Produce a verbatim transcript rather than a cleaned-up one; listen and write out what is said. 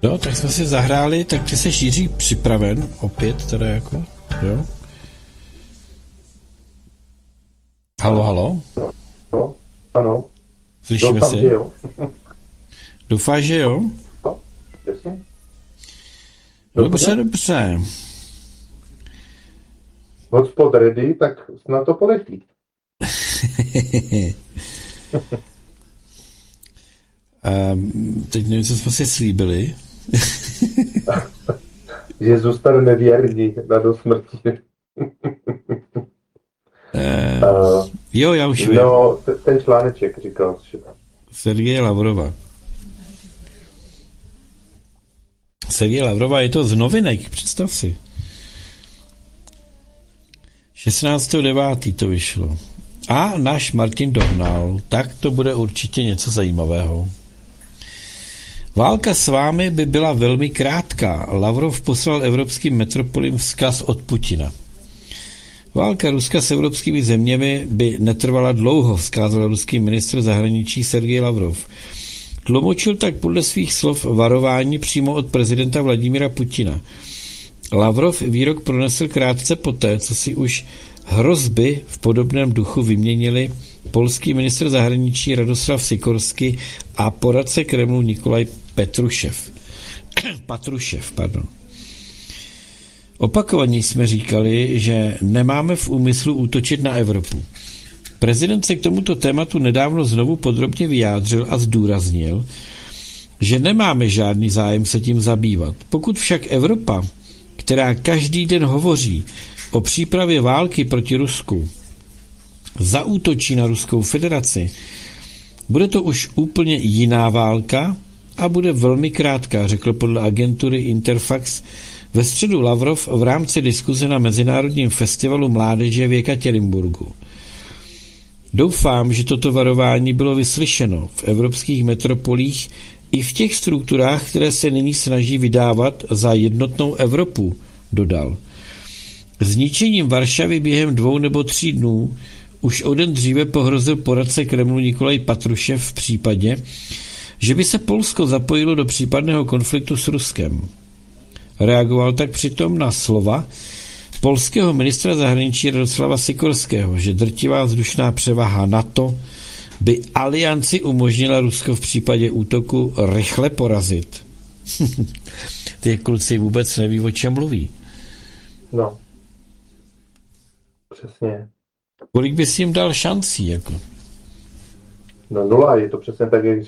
No, tak jsme si zahráli, tak ty seš Jiří připraven opět, teda jako, jo? Halo, halo? No, ano. Slyšíme Doufám, se? že jo. Doufáš, že jo? No, jasně. Dobře, dobře. Hotspot ready, tak na to poletí. um, teď nevím, co jsme si slíbili. Že zůstaneme věrní na do smrti. uh, jo, já už vím. No, ten článeček říkal, že Sergeje Lavrova. Sergeje Lavrova, je to z novinek, představ si. šestnáctého devátého to vyšlo. A náš Martin Dohnal, tak to bude určitě něco zajímavého. Válka s vámi by byla velmi krátká. Lavrov poslal evropským metropolím vzkaz od Putina. Válka Ruska s evropskými zeměmi by netrvala dlouho, vzkázal ruský ministr zahraničí Sergej Lavrov. Tlumočil tak podle svých slov varování přímo od prezidenta Vladimira Putina. Lavrov výrok pronesl krátce poté, co si už hrozby v podobném duchu vyměnili polský ministr zahraničí Radoslav Sikorsky a poradce Kremlu Nikolaj Petrušev. Patrušev, pardon. Opakovaně jsme říkali, že nemáme v úmyslu útočit na Evropu. Prezident se k tomuto tématu nedávno znovu podrobně vyjádřil a zdůraznil, že nemáme žádný zájem se tím zabývat. Pokud však Evropa, která každý den hovoří o přípravě války proti Rusku, zaútočí na Ruskou federaci, bude to už úplně jiná válka a bude velmi krátká, řekl podle agentury Interfax ve středu Lavrov v rámci diskuze na Mezinárodním festivalu mládeže v Jekatěrinburgu. Doufám, že toto varování bylo vyslyšeno v evropských metropolích i v těch strukturách, které se nyní snaží vydávat za jednotnou Evropu, dodal. Zničením Varšavy během dvou nebo tří dnů už o den dříve pohrozil poradce Kremlu Nikolaj Patrušev v případě, že by se Polsko zapojilo do případného konfliktu s Ruskem. Reagoval tak přitom na slova polského ministra zahraničí Radoslava Sikorského, že drtivá vzdušná převaha NATO by alianci umožnila Rusko v případě útoku rychle porazit. Ty kluci vůbec neví, o čem mluví. No. Přesně. Kolik bys jim dal šancí? Jako? No nula, je to přesně tak, jak